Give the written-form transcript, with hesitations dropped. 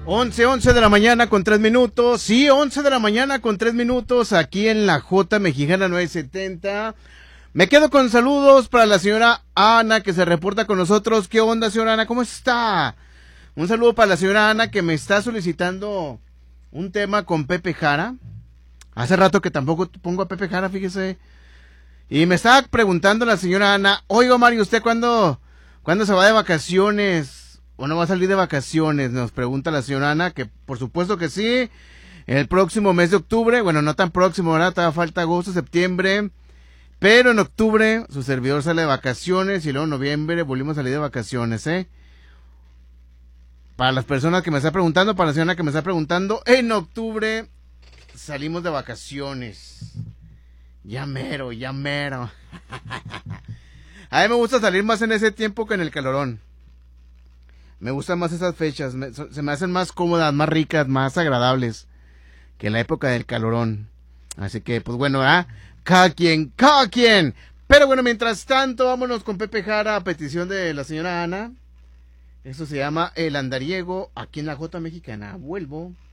11 de la mañana con 3 minutos. Sí, 11 de la mañana con 3 minutos aquí en la J Mexicana 970. Me quedo con saludos para la señora Ana que se reporta con nosotros. ¿Qué onda, señora Ana? ¿Cómo está? Un saludo para la señora Ana que me está solicitando un tema con Pepe Jara. Hace rato que tampoco pongo a Pepe Jara, fíjese. Y me estaba preguntando la señora Ana, oiga Mario, ¿usted cuándo se va de vacaciones? ¿O no va a salir de vacaciones? Nos pregunta la señora Ana, que por supuesto que sí. El próximo mes de octubre, bueno, no tan próximo, ¿verdad? Todavía falta agosto, septiembre. Pero en octubre su servidor sale de vacaciones y luego en noviembre volvimos a salir de vacaciones, ¿eh? Para las personas que me están preguntando, para la señora que me está preguntando, en octubre salimos de vacaciones. Ya mero, ya mero. A mí me gusta salir más en ese tiempo que en el calorón. Me gustan más esas fechas, se me hacen más cómodas, más ricas, más agradables que en la época del calorón. Así que, pues bueno, cada quien. Pero bueno, mientras tanto, vámonos con Pepe Jara a petición de la señora Ana. Esto se llama El Andariego, aquí en la J Mexicana. Vuelvo.